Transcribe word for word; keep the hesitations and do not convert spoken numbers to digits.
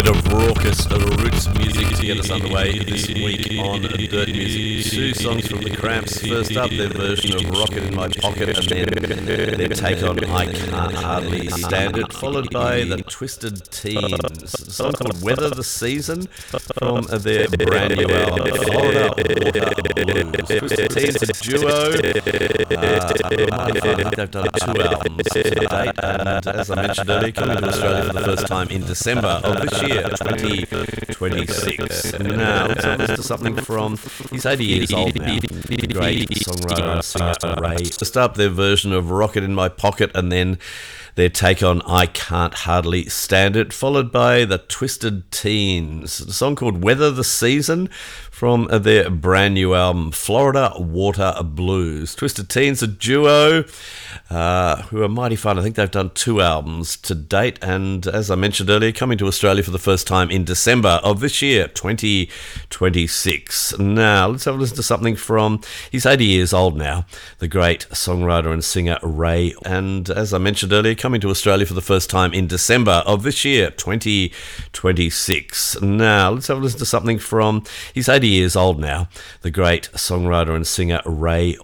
bit of raucous roots music to get us underway this week on Dirt Music. Two songs from the Cramps. First up, their version of Rocket in My Pocket, and then their take on I Can't Hardly Stand It, followed by the Twisted Teens, a song called Weather the Season from their brand new album, Florida Water Blues. Twisted Teens, a duo. Uh, I think they've done two albums to date, and as I mentioned earlier, coming to Australia for the first time in December of this year, twenty twenty-six. Now, let's listen to something from, he's eighty years old now, the great songwriter and singer Ray. First up, their version of Rocket in My Pocket, and then their take on I Can't Hardly Stand It, followed by the Twisted Teens, a song called Weather the Season from their brand new album, Florida Water Blues. Twisted Teens, a duo uh, who are mighty fun. I think they've done two albums to date, and as I mentioned earlier, coming to Australia for the first time in December of this year, twenty twenty-six. Now, let's have a listen to something from, he's eighty years old now, the great songwriter and singer Ray, and as I mentioned earlier, coming to Australia for the first time in December of this year, twenty twenty-six. Now, let's have a listen to something from, he's eighty years old now, the great songwriter and singer Ray